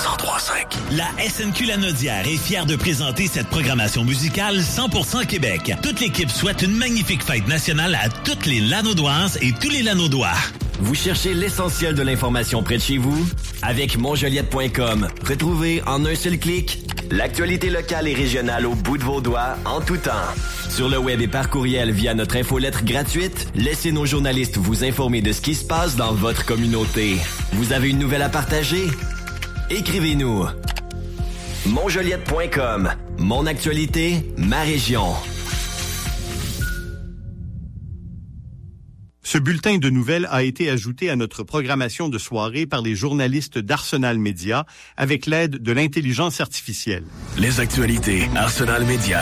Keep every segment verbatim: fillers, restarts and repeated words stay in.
cent trois virgule cinq. La S N Q Lanaudière est fière de présenter cette programmation musicale cent pour cent Québec. Toute l'équipe souhaite une magnifique fête nationale à toutes les Lanaudoises et tous les Lanaudois. Vous cherchez l'essentiel de l'information près de chez vous? Avec monjoliette point com, retrouvez en un seul clic l'actualité locale et régionale au bout de vos doigts en tout temps. Sur le web et par courriel via notre infolettre gratuite, laissez nos journalistes vous informer de ce qui se passe dans votre communauté. Vous avez une nouvelle à partager? Écrivez-nous. monjoliette point com. Mon actualité, ma région. Ce bulletin de nouvelles a été ajouté à notre programmation de soirée par les journalistes d'Arsenal Média avec l'aide de l'intelligence artificielle. Les actualités Arsenal Média.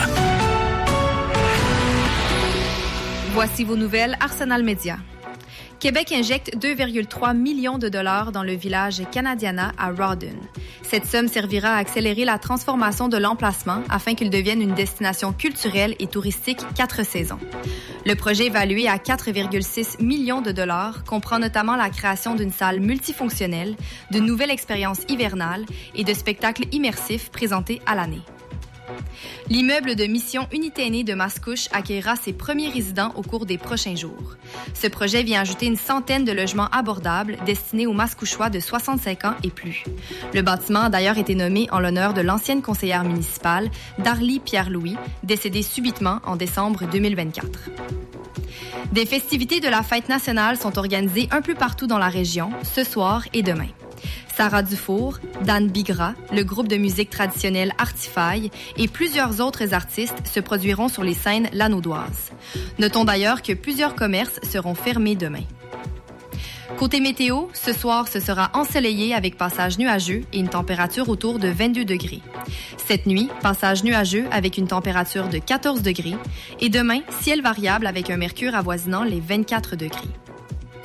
Voici vos nouvelles Arsenal Média. Québec injecte deux virgule trois millions de dollars dans le village Canadiana à Rawdon. Cette somme servira à accélérer la transformation de l'emplacement afin qu'il devienne une destination culturelle et touristique quatre saisons. Le projet évalué à quatre virgule six millions de dollars comprend notamment la création d'une salle multifonctionnelle, de nouvelles expériences hivernales et de spectacles immersifs présentés à l'année. L'immeuble de Mission Unité Aînée de Mascouche accueillera ses premiers résidents au cours des prochains jours. Ce projet vient ajouter une centaine de logements abordables destinés aux Mascouchois de soixante-cinq ans et plus. Le bâtiment a d'ailleurs été nommé en l'honneur de l'ancienne conseillère municipale, Darly Pierre-Louis, décédée subitement en décembre deux mille vingt-quatre. Des festivités de la fête nationale sont organisées un peu partout dans la région, ce soir et demain. Sarah Dufour, Dan Bigra, le groupe de musique traditionnelle Artifaille et plusieurs autres artistes se produiront sur les scènes lanaudoises. Notons d'ailleurs que plusieurs commerces seront fermés demain. Côté météo, ce soir, ce sera ensoleillé avec passage nuageux et une température autour de vingt-deux degrés. Cette nuit, passage nuageux avec une température de quatorze degrés. Et demain, ciel variable avec un mercure avoisinant les vingt-quatre degrés.